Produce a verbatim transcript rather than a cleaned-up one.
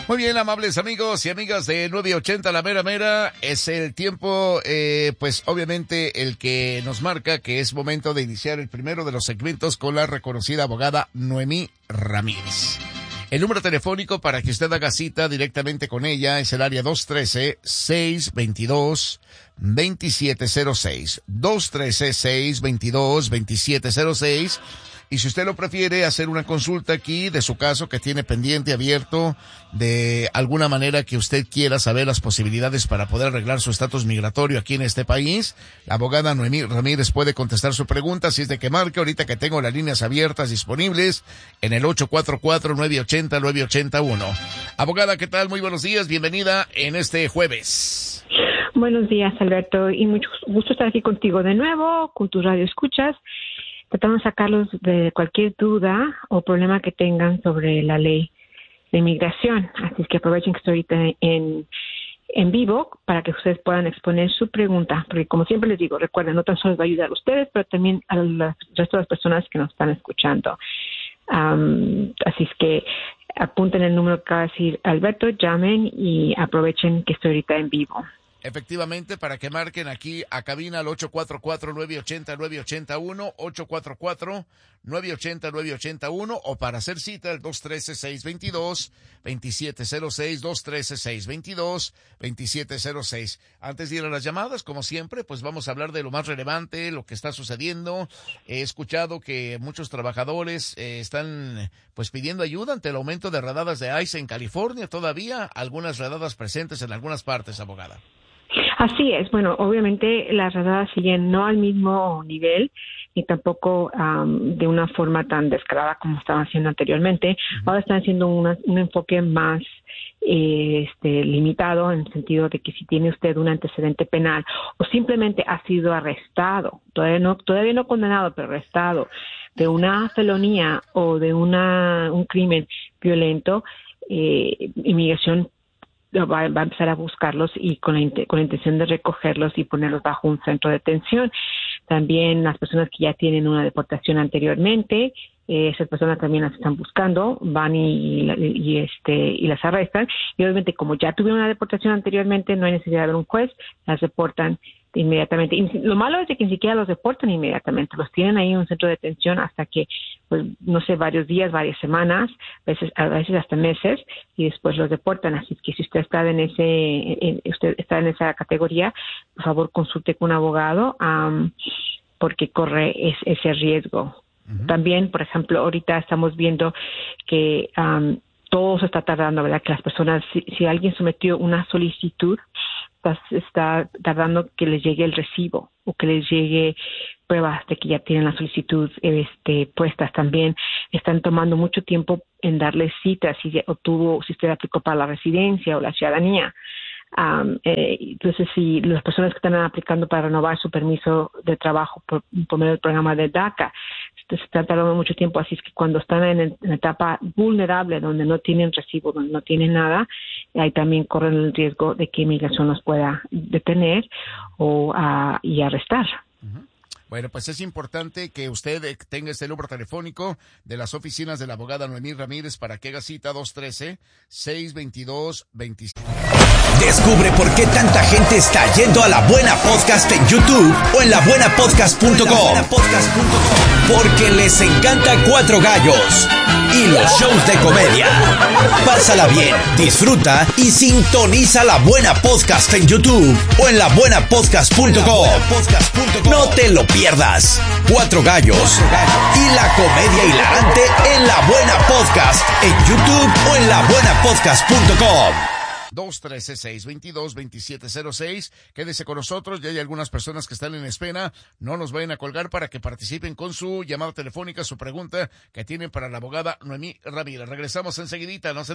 Muy bien, amables amigos y amigas de nueve ochenta La Mera Mera, es el tiempo, eh, pues obviamente el que nos marca que es momento de iniciar el primero de los segmentos con la reconocida abogada Noemí Ramírez. El número telefónico para que usted haga cita directamente con ella es el área dos uno tres, seis dos dos, dos siete cero seis. dos uno tres, seis dos dos, dos siete cero seis. Y si usted lo prefiere, hacer una consulta aquí de su caso que tiene pendiente, abierto, de alguna manera que usted quiera saber las posibilidades para poder arreglar su estatus migratorio aquí en este país, la abogada Noemí Ramírez puede contestar su pregunta, si es de que marque ahorita que tengo las líneas abiertas disponibles en el ocho cuatro cuatro, nueve ocho cero, nueve ocho cero uno. Abogada, ¿qué tal? Muy buenos días, bienvenida en este jueves. Buenos días, Alberto, y mucho gusto estar aquí contigo de nuevo, con tu radio escuchas. Tratamos de sacarlos de cualquier duda o problema que tengan sobre la ley de inmigración. Así es que aprovechen que estoy ahorita en, en vivo para que ustedes puedan exponer su pregunta. Porque como siempre les digo, recuerden, no tan solo les va a ayudar a ustedes, pero también al resto de las personas que nos están escuchando. Um, así es que apunten el número que acaba de decir Alberto, llamen y aprovechen que estoy ahorita en vivo. Efectivamente, para que marquen aquí a cabina al ocho cuatro cuatro, nueve ocho cero, nueve ocho cero uno, ocho cuatro cuatro, nueve ocho cero, nueve ocho cero uno, o para hacer cita el dos uno tres, seis dos dos, dos siete cero seis, dos uno tres, seis dos dos, dos siete cero seis. Antes de ir a las llamadas, como siempre, pues vamos a hablar de lo más relevante, lo que está sucediendo. He escuchado que muchos trabajadores eh, están pues pidiendo ayuda ante el aumento de redadas de ICE en California, todavía algunas redadas presentes en algunas partes, abogada. Así es. Bueno, obviamente las redadas siguen no al mismo nivel ni tampoco um, de una forma tan descarada como estaban haciendo anteriormente. Uh-huh. Ahora están haciendo una, un enfoque más eh, este, limitado, en el sentido de que si tiene usted un antecedente penal o simplemente ha sido arrestado, todavía no, todavía no condenado, pero arrestado de una felonía o de una un crimen violento, eh, inmigración Va, va a empezar a buscarlos y con la, con la intención de recogerlos y ponerlos bajo un centro de detención. También las personas que ya tienen una deportación anteriormente, eh, esas personas también las están buscando, van y, y, y este y las arrestan. Y obviamente como ya tuvieron una deportación anteriormente, no hay necesidad de un juez, las deportan inmediatamente. Y lo malo es de que ni siquiera los deportan inmediatamente, los tienen ahí en un centro de detención hasta que, pues, no sé, varios días, varias semanas, a veces, a veces hasta meses, y después los deportan. Así que si usted está en ese, en, usted está en esa categoría, por favor consulte con un abogado, um, porque corre es, ese riesgo. Uh-huh. También, por ejemplo, ahorita estamos viendo que um, todo se está tardando, ¿verdad? Que las personas, si, si alguien sometió una solicitud, está, está tardando que les llegue el recibo o que les llegue pruebas de que ya tienen la solicitud este, puestas. También están tomando mucho tiempo en darles citas si obtuvo, si usted aplicó para la residencia o la ciudadanía. Um, eh, entonces, si las personas que están aplicando para renovar su permiso de trabajo por, por medio del programa de DACA, se están tardando mucho tiempo, así es que cuando están en, en la etapa vulnerable, donde no tienen recibo, donde no tienen nada, ahí también corren el riesgo de que inmigración los pueda detener o uh, y arrestar. Uh-huh. Bueno, pues es importante que usted tenga este número telefónico de las oficinas de la abogada Noemí Ramírez para que haga cita dos uno tres, seis dos dos, dos siete. Descubre por qué tanta gente está yendo a La Buena Podcast en YouTube o en la buena podcast punto com. Porque les encanta Cuatro Gallos y los shows de comedia. Pásala bien, disfruta y sintoniza La Buena Podcast en YouTube o en la buena podcast punto com. No te lo pierdas. Cuatro Gallos y la comedia hilarante en La Buena Podcast en YouTube o en la buena podcast punto com. dos uno tres, seis dos dos, dos siete cero seis. Quédese con nosotros, ya hay algunas personas que están en espera. No nos vayan a colgar para que participen con su llamada telefónica, su pregunta que tienen para la abogada Noemí Ramírez. Regresamos enseguidita, no se